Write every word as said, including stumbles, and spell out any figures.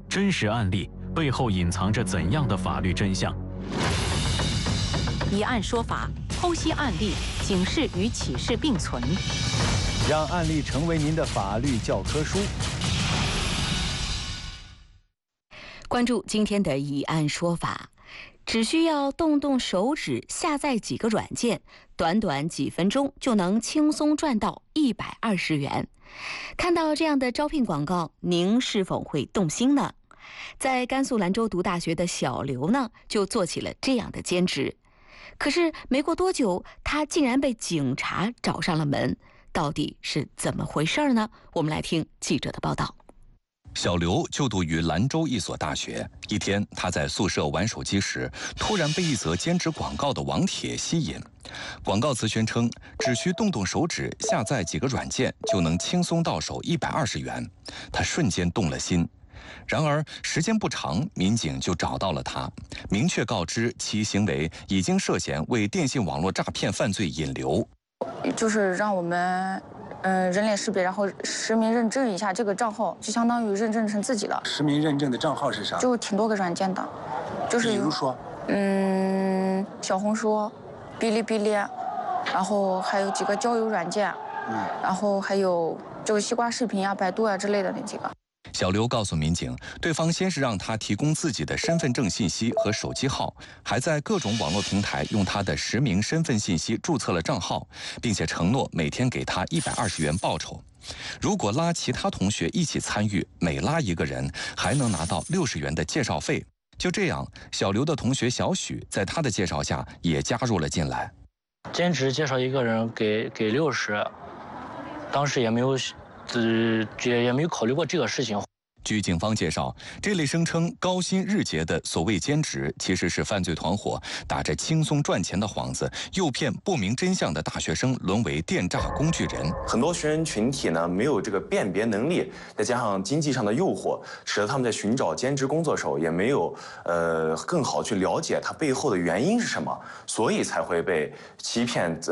真实案例背后隐藏着怎样的法律真相？ 疑案说法，剖析案例，警示与启示并存， 让案例成为您的法律教科书。 关注今天的疑案说法，只需要动动手指，下载几个软件，短短几分钟就能轻松赚到一百二十元。看到这样的招聘广告，您是否会动心呢？在甘肃兰州读大学的小刘呢，就做起了这样的兼职。可是没过多久，他竟然被警察找上了门，到底是怎么回事呢？我们来听记者的报道。 小刘就读于兰州一所大学。一天，他在宿舍玩手机时，突然被一则兼职广告的网帖吸引。广告词宣称，只需动动手指，下载几个软件，就能轻松到手一百二十元。他瞬间动了心。然而时间不长，民警就找到了他，明确告知其行为已经涉嫌为电信网络诈骗犯罪引流， 就是让我们嗯人脸识别，然后实名认证一下这个账号，就相当于认证成自己了。 实名认证的账号是啥？ 就挺多个软件的，就是比如说， 嗯，小红书、哔哩哔哩，然后还有几个交友软件，嗯，然后还有就是西瓜视频啊、百度啊之类的那几个。 小刘告诉民警，对方先是让他提供自己的身份证信息和手机号，还在各种网络平台用他的实名身份信息注册了账号，并且承诺每天给他一百二十元报酬。如果拉其他同学一起参与，每拉一个人还能拿到六十元的介绍费。就这样，小刘的同学小许在他的介绍下也加入了进来。 兼职介绍一个人给给六十，当时也没有。呃，也也没有考虑过这个事情。 据警方介绍，这类声称高薪日结的所谓兼职，其实是犯罪团伙打着轻松赚钱的幌子，诱骗不明真相的大学生沦为电诈工具人。 很多学生群体呢，没有这个辨别能力，再加上经济上的诱惑，使得他们在寻找兼职工作时候，也没有呃更好去了解它背后的原因是什么，所以才会被欺骗。